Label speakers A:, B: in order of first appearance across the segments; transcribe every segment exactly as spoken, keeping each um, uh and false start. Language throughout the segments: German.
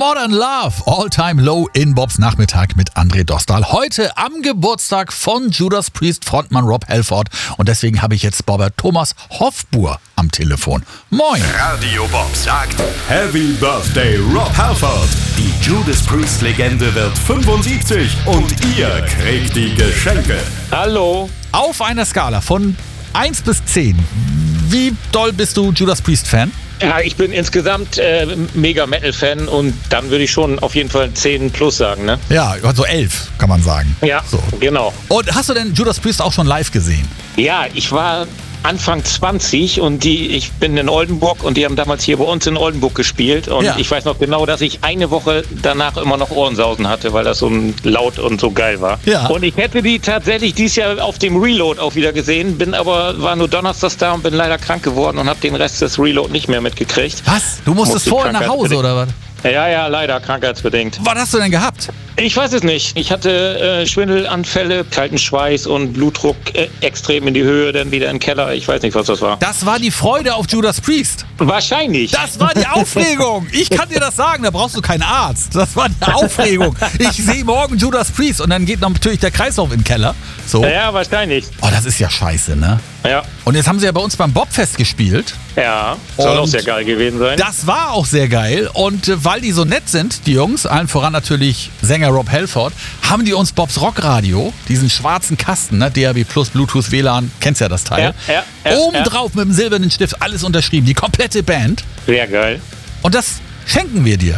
A: Modern Love, All Time Low in Bobs Nachmittag mit André Dostal. Heute am Geburtstag von Judas Priest Frontmann Rob Halford. Und deswegen habe ich jetzt Bobber Thomas Hofbuhr am Telefon. Moin.
B: Radio Bob sagt Happy Birthday Rob Halford. Die Judas Priest Legende wird fünfundsiebzig und ihr kriegt die Geschenke.
C: Hallo.
A: Auf einer Skala von eins bis zehn, wie doll bist du Judas Priest Fan?
C: Ja, ich bin insgesamt äh, mega Metal-Fan und dann würde ich schon auf jeden Fall zehn plus sagen, ne?
A: Ja, so elf kann man sagen.
C: Ja,
A: so.
C: Genau.
A: Und hast du denn Judas Priest auch schon live gesehen?
C: Ja, ich war Anfang zwanzig und die, ich bin in Oldenburg und die haben damals hier bei uns in Oldenburg gespielt und
A: ja.
C: Ich weiß noch genau, dass ich eine Woche danach immer noch Ohrensausen hatte, weil das so laut und so geil war.
A: Ja.
C: Und ich hätte die tatsächlich dieses Jahr auf dem Reload auch wieder gesehen, bin aber, war nur donnerstags da und bin leider krank geworden und habe den Rest des Reload nicht mehr mitgekriegt.
A: Was? Du musstest
C: Musste
A: vorher nach Hause oder was?
C: Ja, ja, leider, krankheitsbedingt.
A: Was hast du denn gehabt?
C: Ich weiß es nicht. Ich hatte äh, Schwindelanfälle, kalten Schweiß und Blutdruck äh, extrem in die Höhe, dann wieder im Keller. Ich weiß nicht, was das war.
A: Das war die Freude auf Judas Priest.
C: Wahrscheinlich.
A: Das war die Aufregung. Ich kann dir das sagen, da brauchst du keinen Arzt. Das war die Aufregung. Ich sehe morgen Judas Priest und dann geht natürlich der Kreislauf in den Keller. So.
C: Ja, wahrscheinlich.
A: Oh, das ist ja scheiße, ne?
C: Ja.
A: Und jetzt haben sie ja bei uns beim Bobfest gespielt.
C: Ja, soll
A: Und
C: auch sehr geil gewesen sein.
A: Das war auch sehr geil. Und äh, weil die so nett sind, die Jungs, allen voran natürlich Sänger Rob Halford, haben die uns Bobs Rockradio, diesen schwarzen Kasten, ne, D A B Plus, Bluetooth, W L A N, kennst ja das Teil,
C: Ja, ja, ja,
A: obendrauf mit dem silbernen Stift alles unterschrieben, die komplette Band.
C: Sehr geil.
A: Und das schenken wir dir.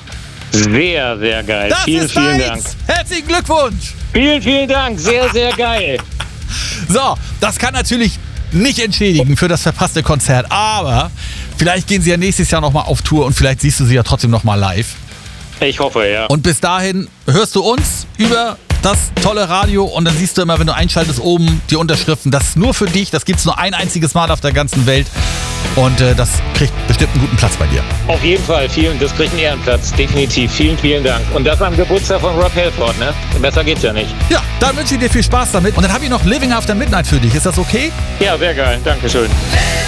C: Sehr, sehr geil.
A: Das
C: vielen,
A: ist
C: vielen
A: deins.
C: Dank.
A: Herzlichen Glückwunsch.
C: Vielen, vielen Dank. Sehr, sehr geil.
A: So, das kann natürlich nicht entschädigen für das verpasste Konzert, aber vielleicht gehen sie ja nächstes Jahr nochmal auf Tour und vielleicht siehst du sie ja trotzdem nochmal live.
C: Ich hoffe, ja.
A: Und bis dahin hörst du uns über das tolle Radio und dann siehst du immer, wenn du einschaltest, oben die Unterschriften. Das ist nur für dich, das gibt es nur ein einziges Mal auf der ganzen Welt und äh, das kriegt bestimmt einen guten Platz bei dir.
C: Auf jeden Fall. Vielen, das kriegt einen Ehrenplatz. Definitiv. Vielen, vielen Dank. Und das am Geburtstag von Rob Halford, ne? Besser geht's ja nicht.
A: Ja, dann wünsche ich dir viel Spaß damit und dann habe ich noch Living After Midnight für dich. Ist das okay?
C: Ja, sehr geil. Dankeschön.